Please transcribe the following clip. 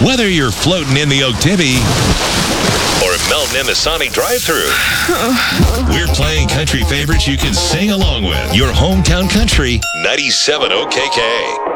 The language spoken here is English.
Whether you're floating in the Oktibbe or melting in the Sonic drive-thru, we're playing country favorites you can sing along with. Your hometown country, 97 OKK.